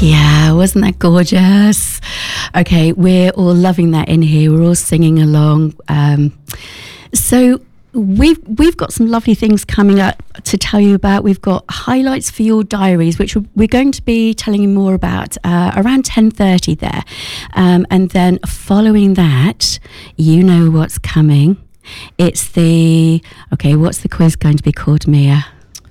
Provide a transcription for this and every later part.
Yeah, wasn't that gorgeous? Okay, we're all loving that in here. We're all singing along. So we've got some lovely things coming up to tell you about. We've got highlights for your diaries, which we're going to be telling you more about around 10:30 there. And then following that, you know what's coming. It's what's the quiz going to be called, Mia?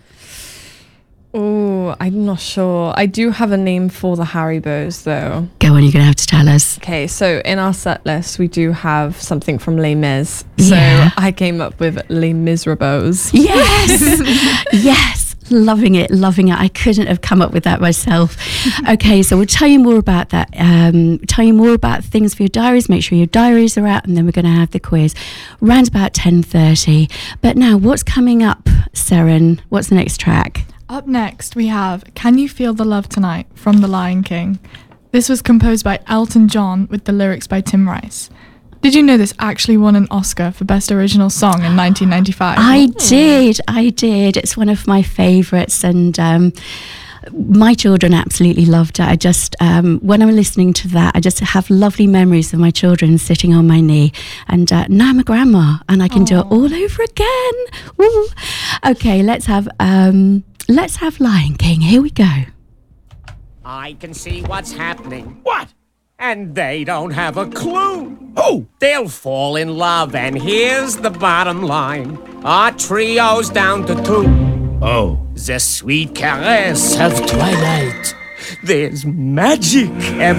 Oh, I'm not sure. I do have a name for the Haribos, though. Go on, you're going to have to tell us. Okay, so in our set list, we do have something from Les Mis. So I came up with Les Miserables. Yes! Yes! Loving it. I couldn't have come up with that myself. Okay, so we'll tell you more about that. Tell you more about things for your diaries. Make sure your diaries are out, and then we're going to have the quiz round about 10:30. But now, what's coming up, Seren? What's the next track? Up next, we have Can You Feel the Love Tonight from The Lion King. This was composed by Elton John with the lyrics by Tim Rice. Did you know this actually won an Oscar for Best Original Song in 1995? I did. It's one of my favourites, and my children absolutely loved it. I just, when I'm listening to that, I just have lovely memories of my children sitting on my knee. And now I'm a grandma, and I can do it all over again. Woo. Okay, let's have Lion King. Here we go. I can see what's happening. What? And they don't have a clue. Oh! They'll fall in love, and here's the bottom line. Our trio's down to 2. Oh. The sweet caress of twilight. There's magic everywhere.